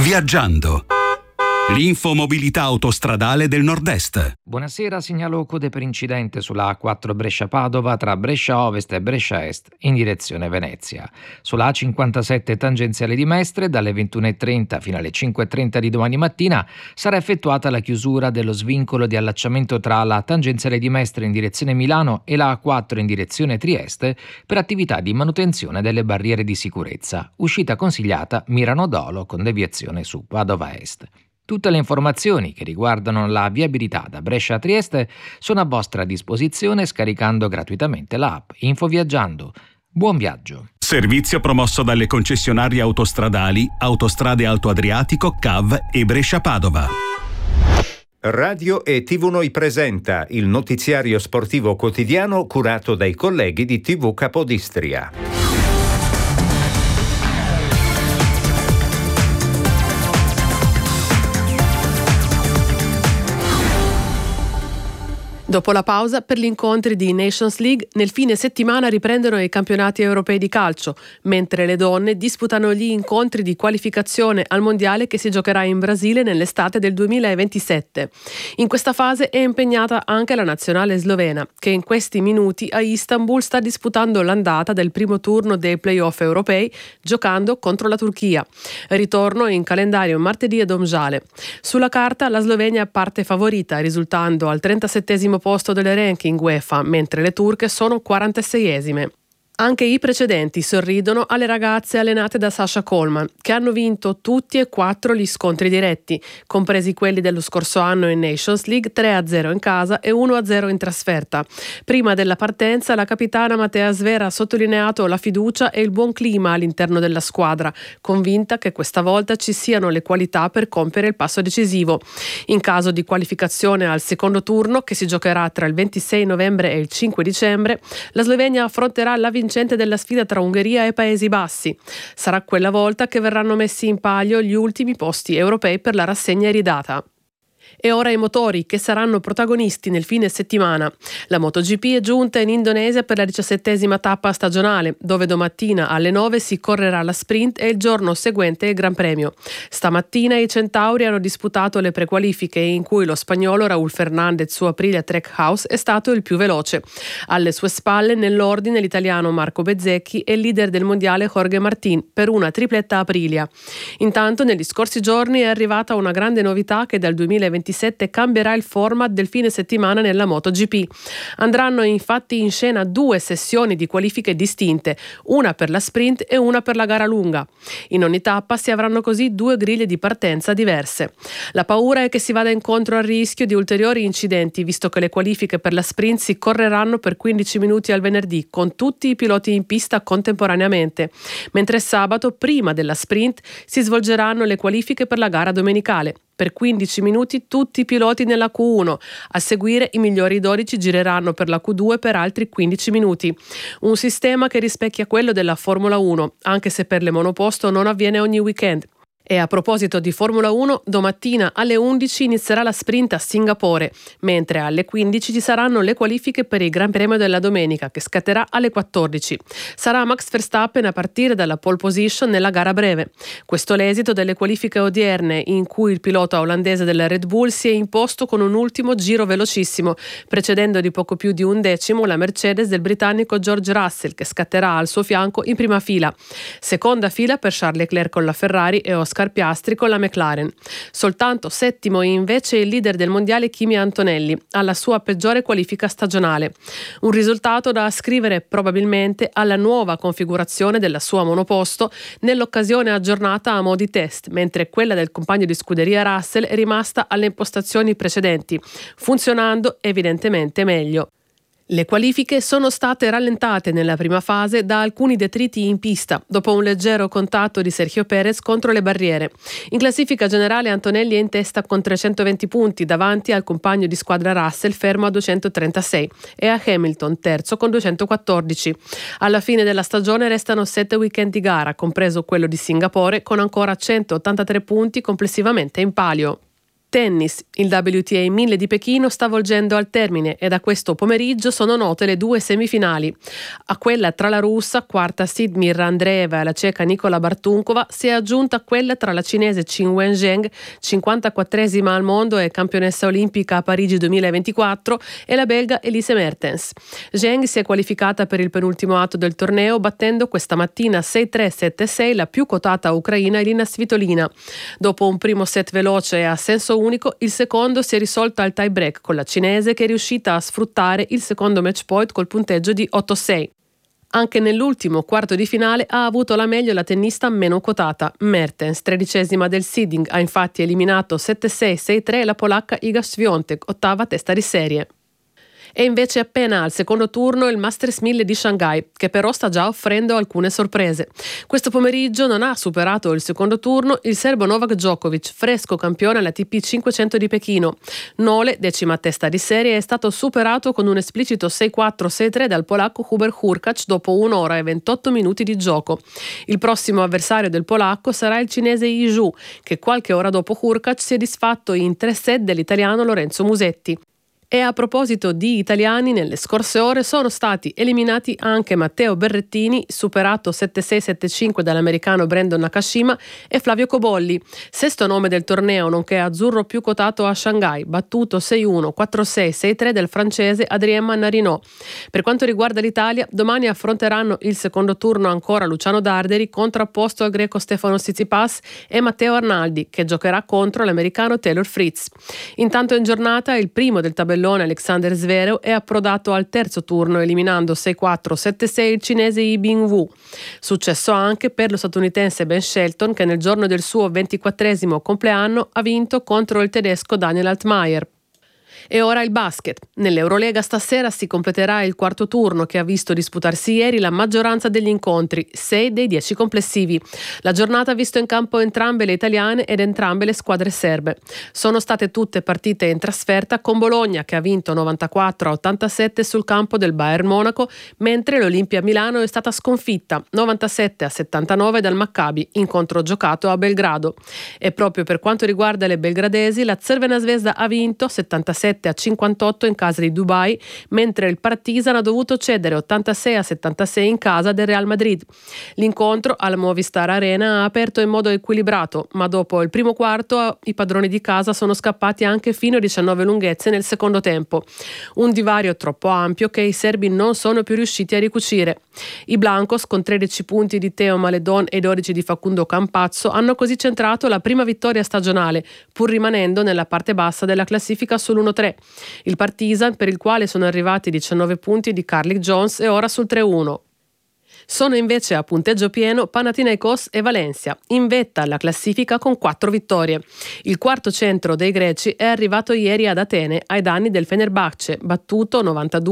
Viaggiando. L'infomobilità autostradale del Nord-Est. Buonasera, segnalo code per incidente sulla A4 Brescia-Padova tra Brescia Ovest e Brescia Est in direzione Venezia. Sulla A57 tangenziale di Mestre dalle 21.30 fino alle 5.30 di domani mattina sarà effettuata la chiusura dello svincolo di allacciamento tra la tangenziale di Mestre in direzione Milano e la A4 in direzione Trieste per attività di manutenzione delle barriere di sicurezza. Uscita consigliata Mirano-Dolo con deviazione su Padova Est. Tutte le informazioni che riguardano la viabilità da Brescia a Trieste sono a vostra disposizione scaricando gratuitamente l'app Infoviaggiando. Buon viaggio! Servizio promosso dalle concessionarie autostradali Autostrade Alto Adriatico, CAV e Brescia-Padova. Radio e TV Noi presenta il notiziario sportivo quotidiano curato dai colleghi di TV Capodistria. Dopo la pausa per gli incontri di Nations League, nel fine settimana riprendono i campionati europei di calcio, mentre le donne disputano gli incontri di qualificazione al mondiale che si giocherà in Brasile nell'estate del 2027. In questa fase è impegnata anche la nazionale slovena, che in questi minuti a Istanbul sta disputando l'andata del primo turno dei play-off europei, giocando contro la Turchia. Ritorno in calendario martedì a Domžale. Sulla carta la Slovenia parte favorita, risultando al 37° posto del ranking UEFA, mentre le turche sono 46esime. Anche i precedenti sorridono alle ragazze allenate da Sasha Coleman, che hanno vinto tutti e 4 gli scontri diretti, compresi quelli dello scorso anno in Nations League, 3-0 in casa e 1-0 in trasferta. Prima della partenza, la capitana Matea Zvera ha sottolineato la fiducia e il buon clima all'interno della squadra, convinta che questa volta ci siano le qualità per compiere il passo decisivo. In caso di qualificazione al secondo turno, che si giocherà tra il 26 novembre e il 5 dicembre, la Slovenia affronterà la vincente della sfida tra Ungheria e Paesi Bassi. Sarà quella volta che verranno messi in palio gli ultimi posti europei per la rassegna iridata. E ora i motori che saranno protagonisti nel fine settimana. La MotoGP è giunta in Indonesia per la 17ª tappa stagionale, dove domattina alle 9 si correrà la sprint e il giorno seguente il Gran Premio. Stamattina i Centauri hanno disputato le prequalifiche in cui lo spagnolo Raúl Fernández su Aprilia Trackhouse è stato il più veloce. Alle sue spalle nell'ordine l'italiano Marco Bezzecchi e il leader del mondiale Jorge Martín per una tripletta Aprilia. Intanto negli scorsi giorni è arrivata una grande novità che dal 2027 cambierà il format del fine settimana nella MotoGP. Andranno infatti in scena 2 sessioni di qualifiche distinte, una per la sprint e una per la gara lunga. In ogni tappa si avranno così 2 griglie di partenza diverse. La paura è che si vada incontro al rischio di ulteriori incidenti, visto che le qualifiche per la sprint si correranno per 15 minuti al venerdì, con tutti i piloti in pista contemporaneamente, mentre sabato, prima della sprint, si svolgeranno le qualifiche per la gara domenicale. Per 15 minuti tutti i piloti nella Q1, a seguire i migliori 12 gireranno per la Q2 per altri 15 minuti. Un sistema che rispecchia quello della Formula 1, anche se per le monoposto non avviene ogni weekend. E a proposito di Formula 1, domattina alle 11 inizierà la sprint a Singapore, mentre alle 15 ci saranno le qualifiche per il Gran Premio della domenica, che scatterà alle 14. Sarà Max Verstappen a partire dalla pole position nella gara breve. Questo l'esito delle qualifiche odierne, in cui il pilota olandese della Red Bull si è imposto con un ultimo giro velocissimo, precedendo di poco più di 1/10 la Mercedes del britannico George Russell, che scatterà al suo fianco in prima fila. Seconda fila per Charles Leclerc con la Ferrari e Oscar Piastri con la McLaren. Soltanto settimo invece il leader del mondiale Kimi Antonelli, alla sua peggiore qualifica stagionale. Un risultato da ascrivere probabilmente alla nuova configurazione della sua monoposto nell'occasione aggiornata a mo' di test, mentre quella del compagno di scuderia Russell è rimasta alle impostazioni precedenti, funzionando evidentemente meglio. Le qualifiche sono state rallentate nella prima fase da alcuni detriti in pista, dopo un leggero contatto di Sergio Perez contro le barriere. In classifica generale Antonelli è in testa con 320 punti, davanti al compagno di squadra Russell fermo a 236 e a Hamilton terzo con 214. Alla fine della stagione restano 7 weekend di gara, compreso quello di Singapore, con ancora 183 punti complessivamente in palio. Tennis, il WTA 1000 di Pechino sta volgendo al termine e da questo pomeriggio sono note le 2 semifinali. A quella tra la russa, quarta seed Mirra Andreeva e la ceca Nicola Bartunkova, si è aggiunta quella tra la cinese Qin Wenzheng, 54esima al mondo e campionessa olimpica a Parigi 2024, e la belga Elise Mertens. Zheng si è qualificata per il penultimo atto del torneo battendo questa mattina 6-3-7-6 la più quotata ucraina Elina Svitolina. Dopo un primo set veloce e a senso unico, il secondo si è risolto al tie break con la cinese che è riuscita a sfruttare il secondo match point col punteggio di 8-6. Anche nell'ultimo quarto di finale ha avuto la meglio la tennista meno quotata. Mertens, 13esima del seeding, ha infatti eliminato 7-6-6-3 la polacca Iga Świątek, ottava testa di serie. E invece appena al secondo turno il Masters 1000 di Shanghai, che però sta già offrendo alcune sorprese. Questo pomeriggio non ha superato il secondo turno il serbo Novak Djokovic, fresco campione all'ATP 500 di Pechino. Nole, decima testa di serie, è stato superato con un esplicito 6-4-6-3 dal polacco Hubert Hurkacz dopo 1 ora e 28 minuti di gioco. Il prossimo avversario del polacco sarà il cinese Yi Zhu, che qualche ora dopo Hurkacz si è disfatto in 3 set dell'italiano Lorenzo Musetti. E a proposito di italiani, nelle scorse ore sono stati eliminati anche Matteo Berrettini, superato 7-6-7-5 dall'americano Brandon Nakashima, e Flavio Cobolli, sesto nome del torneo nonché azzurro più quotato a Shanghai, battuto 6-1, 4-6, 6-3 del francese Adrien Mannarino. Per quanto riguarda l'Italia, domani affronteranno il secondo turno ancora Luciano Darderi, contrapposto al greco Stefano Tsitsipas, e Matteo Arnaldi, che giocherà contro l'americano Taylor Fritz. Intanto in giornata il primo del tabellone Alexander Zverev è approdato al terzo turno eliminando 6-4, 7-6 il cinese Yi Bingwu. Successo anche per lo statunitense Ben Shelton, che nel giorno del suo 24esimo compleanno ha vinto contro il tedesco Daniel Altmaier. E ora il basket. Nell'Eurolega stasera si completerà il quarto turno che ha visto disputarsi ieri la maggioranza degli incontri, 6 dei 10 complessivi. La giornata ha visto in campo entrambe le italiane ed entrambe le squadre serbe. Sono state tutte partite in trasferta, con Bologna che ha vinto 94-87 sul campo del Bayern Monaco, mentre l'Olimpia Milano è stata sconfitta 97-79 dal Maccabi, incontro giocato a Belgrado. E proprio per quanto riguarda le belgradesi, la Crvena Zvezda ha vinto 77-58 in casa di Dubai, mentre il Partizan ha dovuto cedere 86-76 in casa del Real Madrid. L'incontro alla Movistar Arena ha aperto in modo equilibrato, ma dopo il primo quarto i padroni di casa sono scappati anche fino a 19 lunghezze nel secondo tempo. Un divario troppo ampio che i serbi non sono più riusciti a ricucire. I Blancos, con 13 punti di Teo Maledon e 12 di Facundo Campazzo, hanno così centrato la prima vittoria stagionale, pur rimanendo nella parte bassa della classifica sull'1-3. Il Partizan, per il quale sono arrivati 19 punti di Carlik Jones, è ora sul 3-1. Sono invece a punteggio pieno Panathinaikos e Valencia, in vetta alla classifica con 4 vittorie. Il quarto centro dei greci è arrivato ieri ad Atene ai danni del Fenerbahce, battuto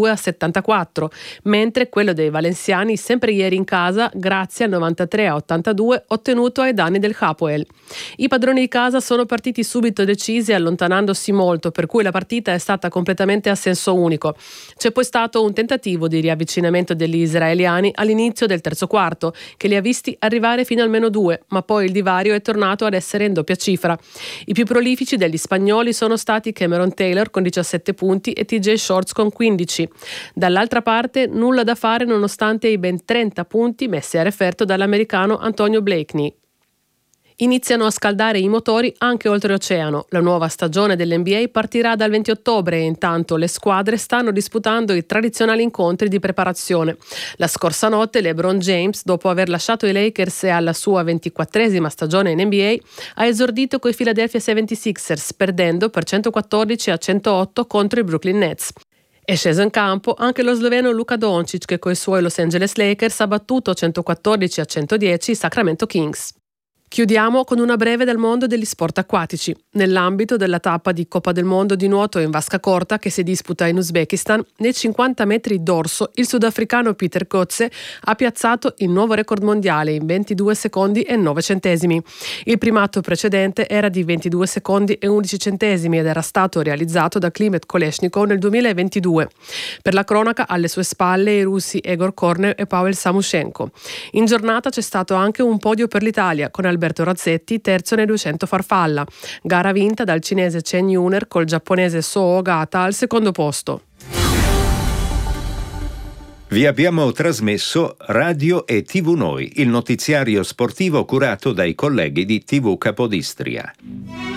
92-74, mentre quello dei valenziani sempre ieri in casa, grazie al 93-82 ottenuto ai danni del Hapoel. I padroni di casa sono partiti subito decisi, allontanandosi molto, per cui la partita è stata completamente a senso unico. C'è poi stato un tentativo di riavvicinamento degli israeliani all'inizio del terzo quarto, che li ha visti arrivare fino al -2, ma poi il divario è tornato ad essere in doppia cifra. I più prolifici degli spagnoli sono stati Cameron Taylor con 17 punti e TJ Shorts con 15. Dall'altra parte nulla da fare nonostante i ben 30 punti messi a referto dall'americano Antonio Blakeney. Iniziano a scaldare i motori anche oltreoceano. La nuova stagione dell'NBA partirà dal 20 ottobre e intanto le squadre stanno disputando i tradizionali incontri di preparazione. La scorsa notte LeBron James, dopo aver lasciato i Lakers e alla sua 24esima stagione in NBA, ha esordito coi Philadelphia 76ers, perdendo per 114-108 contro i Brooklyn Nets. È sceso in campo anche lo sloveno Luka Doncic, che coi suoi Los Angeles Lakers ha battuto 114-110 i Sacramento Kings. Chiudiamo con una breve dal mondo degli sport acquatici. Nell'ambito della tappa di Coppa del Mondo di nuoto in vasca corta che si disputa in Uzbekistan, nei 50 metri dorso il sudafricano Peter Kotze ha piazzato il nuovo record mondiale in 22 secondi e 9 centesimi. Il primato precedente era di 22 secondi e 11 centesimi ed era stato realizzato da Klimet Kolesnikov nel 2022. Per la cronaca, alle sue spalle i russi Egor Korner e Pavel Samushenko. In giornata c'è stato anche un podio per l'Italia, con Alberto Razzetti, terzo nei 200 farfalla. Gara vinta dal cinese Chen Yuner col giapponese So Ogata al secondo posto. Vi abbiamo trasmesso Radio e TV Noi, il notiziario sportivo curato dai colleghi di TV Capodistria.